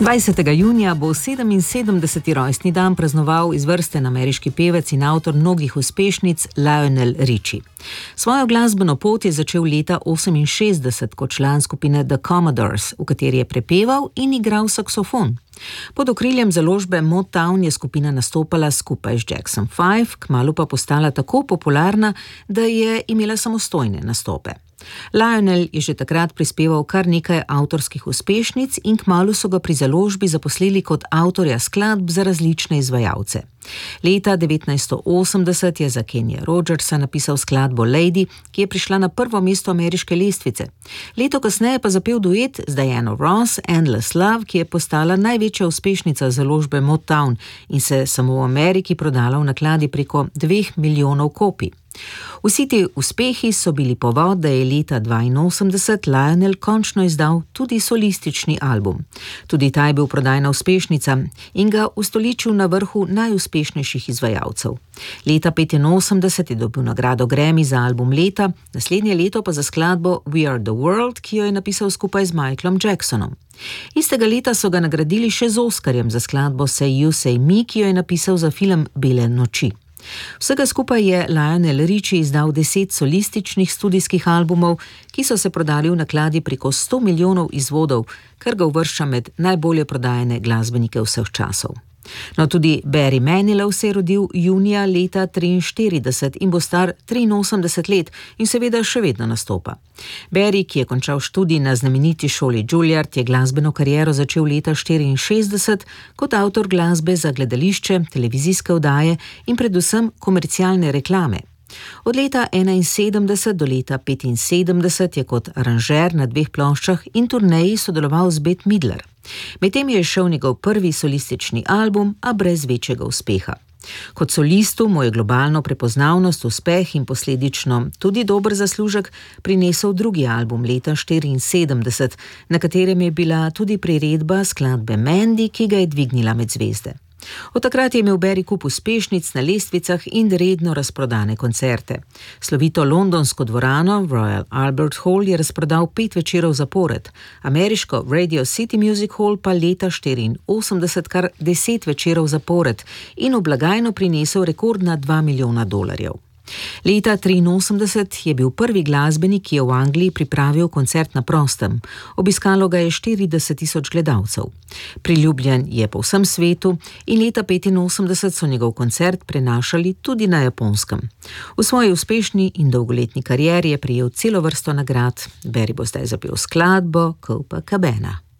20. junija bo 77. rojstni dan praznoval izvrsten ameriški pevec in avtor mnogih uspešnic Lionel Richie. Svojo glasbeno pot je začel leta 1968 kot član skupine The Commodores, v kateri je prepeval in igral saksofon. Pod okriljem založbe Motown je skupina nastopala skupaj z Jackson 5, kmalu pa postala tako popularna, da je imela samostojne nastope. Lionel je že takrat prispeval kar nekaj avtorskih uspešnic in kmalu so ga pri založbi zaposlili kot avtorja skladb za različne izvajalce. Leta 1980 je za Kennyja Rogersa napisal skladbo Lady, ki je prišla na prvo mesto ameriške lestvice. Leto kasneje pa zapel duet z Diana Ross, Endless Love, ki je postala največja uspešnica založbe Motown in se samo v Ameriki prodala v nakladi preko 2 milijonov kopij. Vsi ti uspehi so bili povod, da je leta 1982 Lionel končno izdal tudi solistični album. Tudi ta je bil prodajna uspešnica in ga ustoličil na vrhu najuspešnejših izvajalcev. Leta 1985 je dobil nagrado Grammy za album leta, naslednje leto pa za skladbo We Are The World, ki jo je napisal skupaj z Michaelom Jacksonom. Istega leta so ga nagradili še z Oskarjem za skladbo Say You Say Me, ki jo je napisal za film Bele noči. Vsega skupaj je Lionel Richie izdal 10 solističnih studijskih albumov, ki so se prodali v nakladi preko 100 milijonov izvodov, kar ga uvršča med najbolje prodajane glasbenike vseh časov. No, tudi Barry Manilow se je rodil junija leta 1943 in bo star 83 let in seveda še vedno nastopa. Barry, ki je končal študij na znameniti šoli Juilliard, je glasbeno kariero začel leta 1964 kot avtor glasbe za gledališče, televizijske oddaje in predvsem komercialne reklame. Od leta 1971 do leta 1975 je kot aranžer na 2 ploščah in turneji sodeloval z Bette Midler. Medtem je šel njegov prvi solistični album, a brez večjega uspeha. Kot solistu mu je globalno prepoznavnost, uspeh in posledično tudi dober zaslužek prinesel drugi album leta 1974, na katerem je bila tudi priredba skladbe Mandy, ki ga je dvignila med zvezde. Od takrat je imel Barry kup uspešnic na lestvicah in redno razprodane koncerte. Slovito londonsko dvorano Royal Albert Hall je razprodal 5 večerov zapored, ameriško Radio City Music Hall pa leta 1984 kar 10 večerov zapored in v blagajno prinesel rekordna $2 milijona. Leta 1983 je bil prvi glasbenik, ki je v Angliji pripravil koncert na prostem. Obiskalo ga je 40,000 gledalcev. Priljubljen je po vsem svetu in leta 1985 so njegov koncert prenašali tudi na Japonskem. V svoji uspešni in dolgoletni karieri je prejel celo vrsto nagrad. Barry bo zdaj zapel skladbo Copacabana.